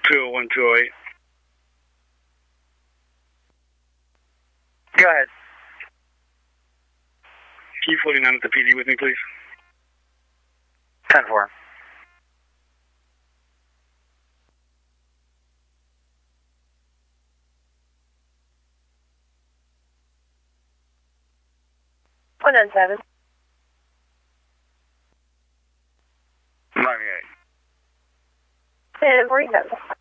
201-208. Go ahead. Q49 at the PD with me, please. 10-4. One on 7. 98. 10-47.